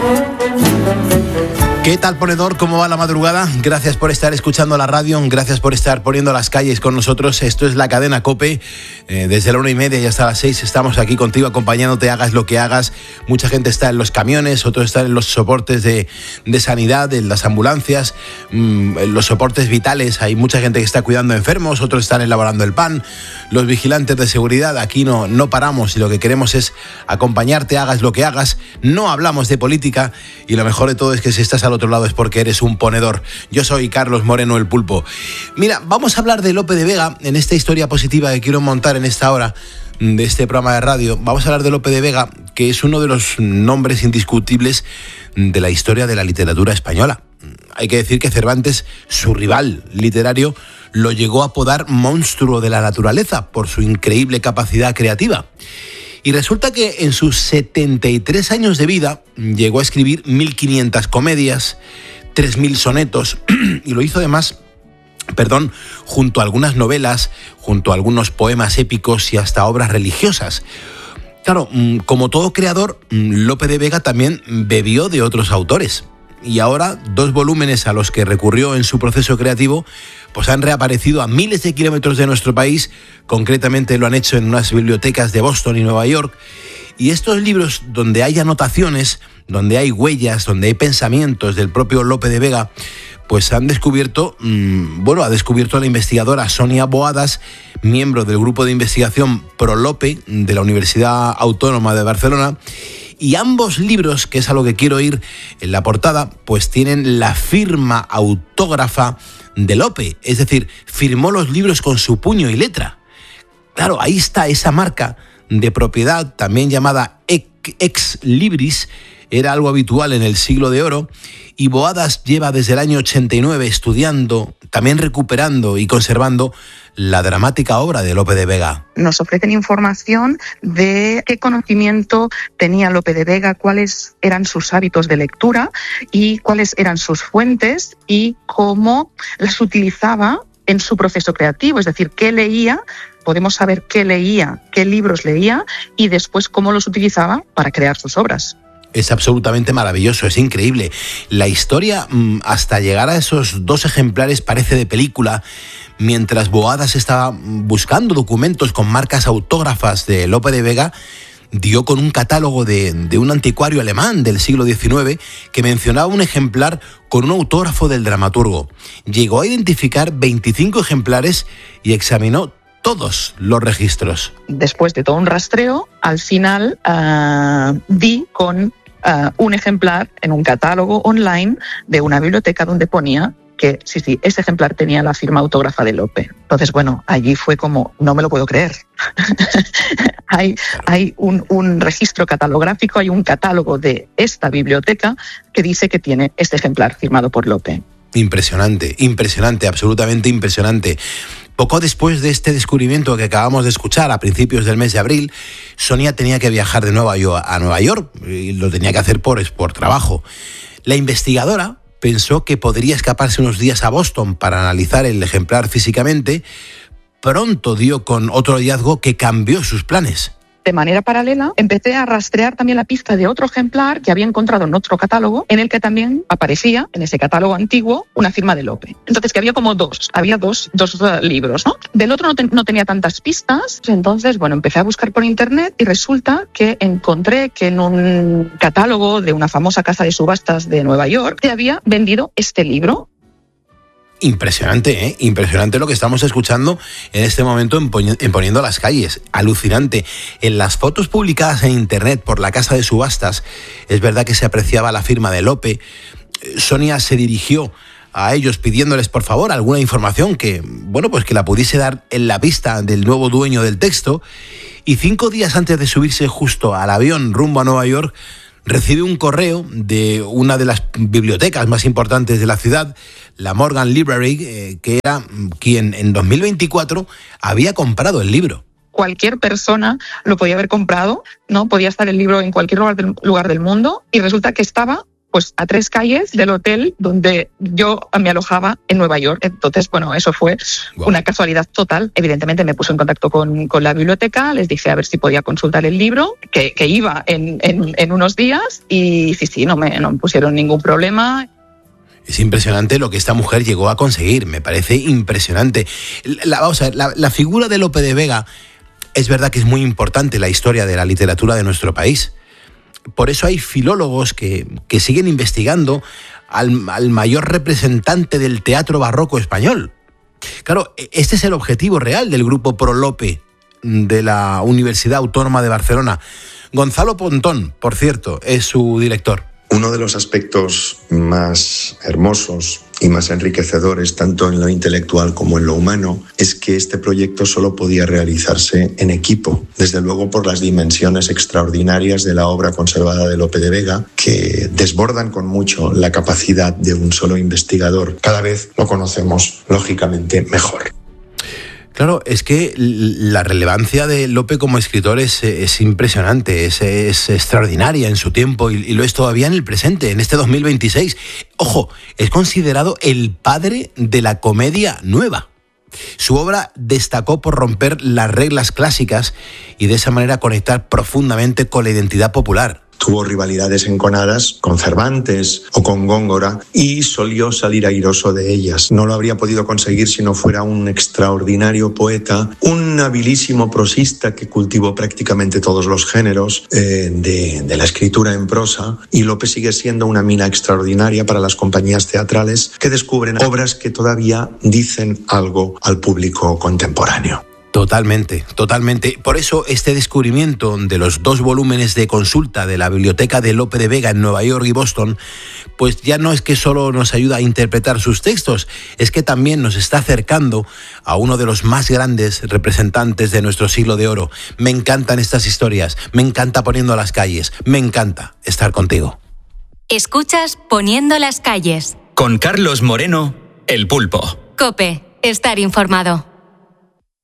¿Qué tal, ponedor? ¿Cómo va la madrugada? Gracias por estar escuchando la radio, gracias por estar poniendo las calles con nosotros. Esto es la cadena COPE. Desde la 1:30 y hasta las 6 estamos aquí contigo acompañándote, hagas lo que hagas. Mucha gente está en los camiones, otros están en los soportes de sanidad, en las ambulancias, en los soportes vitales. Hay mucha gente que está cuidando enfermos, otros están elaborando el pan. Los vigilantes de seguridad, aquí no paramos y lo que queremos es acompañarte, hagas lo que hagas. No hablamos de política y lo mejor de todo es que si estás al otro lado es porque eres un ponedor. Yo soy Carlos Moreno, el Pulpo. Mira, vamos a hablar de Lope de Vega en esta historia positiva que quiero montar en esta hora de este programa de radio. Vamos a hablar de Lope de Vega, que es uno de los nombres indiscutibles de la historia de la literatura española. Hay que decir que Cervantes, su rival literario, lo llegó a apodar monstruo de la naturaleza por su increíble capacidad creativa. Y resulta que en sus 73 años de vida llegó a escribir 1.500 comedias, 3.000 sonetos y lo hizo además, junto a algunas novelas, junto a algunos poemas épicos y hasta obras religiosas. Claro, como todo creador, Lope de Vega también bebió de otros autores. Y ahora 2 volúmenes a los que recurrió en su proceso creativo pues han reaparecido a miles de kilómetros de nuestro país. Concretamente lo han hecho en unas bibliotecas de Boston y Nueva York. Y estos libros, donde hay anotaciones, donde hay huellas, donde hay pensamientos del propio Lope de Vega, pues han descubierto, ha descubierto la investigadora Sonia Boadas, miembro del grupo de investigación ProLope de la Universidad Autónoma de Barcelona. Y ambos libros, que es a lo que quiero ir en la portada, pues tienen la firma autógrafa de Lope. Es decir, firmó los libros con su puño y letra. Claro, ahí está esa marca de propiedad, también llamada ex libris, era algo habitual en el Siglo de Oro, y Boadas lleva desde el año 89 estudiando, también recuperando y conservando la dramática obra de Lope de Vega. Nos ofrecen información de qué conocimiento tenía Lope de Vega, cuáles eran sus hábitos de lectura y cuáles eran sus fuentes y cómo las utilizaba en su proceso creativo, es decir, qué leía. Podemos saber qué leía, qué libros leía y después cómo los utilizaba para crear sus obras. Es absolutamente maravilloso, es increíble. La historia, hasta llegar a esos 2 ejemplares, parece de película. Mientras Boadas estaba buscando documentos con marcas autógrafas de Lope de Vega, dio con un catálogo de un anticuario alemán del siglo XIX que mencionaba un ejemplar con un autógrafo del dramaturgo. Llegó a identificar 25 ejemplares y examinó todos los registros. Después de todo un rastreo, al final di con un ejemplar en un catálogo online de una biblioteca donde ponía que sí, ese ejemplar tenía la firma autógrafa de Lope. Entonces, allí fue como, no me lo puedo creer. Hay un registro catalográfico, hay un catálogo de esta biblioteca que dice que tiene este ejemplar firmado por Lope. Impresionante, absolutamente impresionante. Poco después de este descubrimiento que acabamos de escuchar a principios del mes de abril, Sonia tenía que viajar de Nueva York a Nueva York y lo tenía que hacer por trabajo. La investigadora pensó que podría escaparse unos días a Boston para analizar el ejemplar físicamente. Pronto dio con otro hallazgo que cambió sus planes. De manera paralela, empecé a rastrear también la pista de otro ejemplar que había encontrado en otro catálogo, en el que también aparecía, en ese catálogo antiguo, una firma de Lope. Entonces, que había como había dos libros, ¿no? Del otro no tenía tantas pistas, entonces, empecé a buscar por internet y resulta que encontré que en un catálogo de una famosa casa de subastas de Nueva York se había vendido este libro. Impresionante, ¿eh? Impresionante lo que estamos escuchando en este momento en Poniendo las Calles. Alucinante. En las fotos publicadas en internet por la casa de subastas, es verdad que se apreciaba la firma de Lope. Sonia se dirigió a ellos pidiéndoles, por favor, alguna información que la pudiese dar en la vista del nuevo dueño del texto. Y 5 días antes de subirse justo al avión rumbo a Nueva York, recibe un correo de una de las bibliotecas más importantes de la ciudad, la Morgan Library, que era quien en 2024 había comprado el libro. Cualquier persona lo podía haber comprado, ¿no? Podía estar el libro en cualquier lugar del mundo y resulta que estaba pues a 3 calles del hotel donde yo me alojaba en Nueva York. Entonces, bueno, eso fue una casualidad total. Evidentemente me puse en contacto con la biblioteca, les dije a ver si podía consultar el libro, que iba en unos días, y sí, no me pusieron ningún problema. Es impresionante lo que esta mujer llegó a conseguir, me parece impresionante. La figura de Lope de Vega es verdad que es muy importante en la historia de la literatura de nuestro país. Por eso hay filólogos que siguen investigando al mayor representante del teatro barroco español. Claro, este es el objetivo real del grupo Pro Lope de la Universidad Autónoma de Barcelona. Gonzalo Pontón, por cierto, es su director. Uno de los aspectos más hermosos y más enriquecedores, tanto en lo intelectual como en lo humano, es que este proyecto solo podía realizarse en equipo, desde luego por las dimensiones extraordinarias de la obra conservada de Lope de Vega, que desbordan con mucho la capacidad de un solo investigador. Cada vez lo conocemos, lógicamente, mejor. Claro, es que la relevancia de Lope como escritor es impresionante, es extraordinaria en su tiempo y lo es todavía en el presente, en este 2026. Ojo, es considerado el padre de la comedia nueva. Su obra destacó por romper las reglas clásicas y de esa manera conectar profundamente con la identidad popular. Tuvo rivalidades enconadas con Cervantes o con Góngora y solió salir airoso de ellas. No lo habría podido conseguir si no fuera un extraordinario poeta, un habilísimo prosista que cultivó prácticamente todos los géneros de la escritura en prosa, y Lope sigue siendo una mina extraordinaria para las compañías teatrales que descubren obras que todavía dicen algo al público contemporáneo. Totalmente. Por eso este descubrimiento de los 2 volúmenes de consulta de la biblioteca de Lope de Vega en Nueva York y Boston, pues ya no es que solo nos ayuda a interpretar sus textos, es que también nos está acercando a uno de los más grandes representantes de nuestro siglo de oro. Me encantan estas historias, me encanta Poniendo las calles, me encanta estar contigo. Escuchas Poniendo las calles. Con Carlos Moreno, El Pulpo. COPE, estar informado.